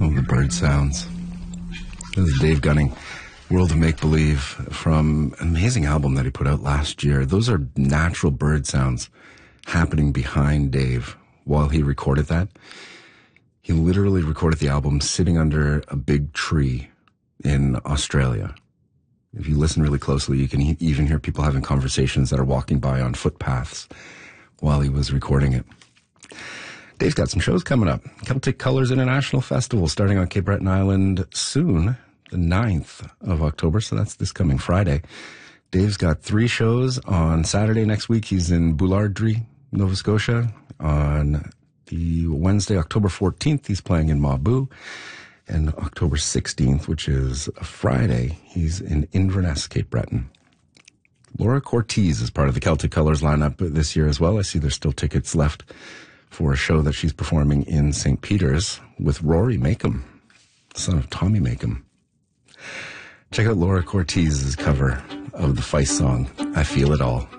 Oh, the bird sounds. This is Dave Gunning, World of Make-Believe, from an amazing album that he put out last year. Those are natural bird sounds happening behind Dave while he recorded that. He literally recorded the album sitting under a big tree in Australia. If you listen really closely, you can even hear people having conversations that are walking by on footpaths while he was recording it. Dave's got some shows coming up. Celtic Colors International Festival starting on Cape Breton Island soon, the 9th of October, so that's this coming Friday. Dave's got 3 shows. On Saturday next week, he's in Boulardry, Nova Scotia. On the Wednesday, October 14th, he's playing in Mabu. And October 16th, which is a Friday, he's in Inverness, Cape Breton. Laura Cortez is part of the Celtic Colors lineup this year as well. I see there's still tickets left for a show that she's performing in St. Peter's with Rory Makem, son of Tommy Makem. Check out Laura Cortez's cover of the Feist song, I Feel It All.